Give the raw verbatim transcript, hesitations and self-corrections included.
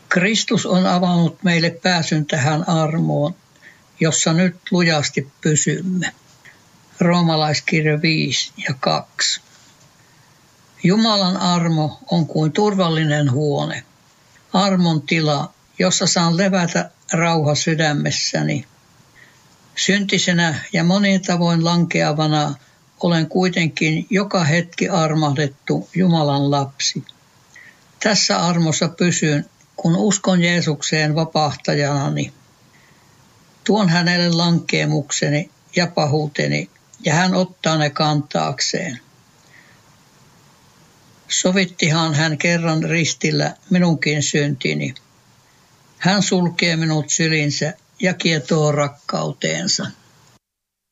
Kristus on avannut meille pääsyn tähän armoon, jossa nyt lujasti pysymme. Roomalaiskirja viisi ja kaksi. Jumalan armo on kuin turvallinen huone, armon tila, jossa saan levätä rauha sydämessäni. Syntisenä ja monin tavoin lankeavana olen kuitenkin joka hetki armahdettu Jumalan lapsi. Tässä armossa pysyn, kun uskon Jeesukseen vapahtajanani. Tuon hänelle lankeemukseni ja pahuuteni, ja hän ottaa ne kantaakseen. Sovittihan hän kerran ristillä minunkin syntini. Hän sulkee minut sylinsä ja kietoo rakkauteensa.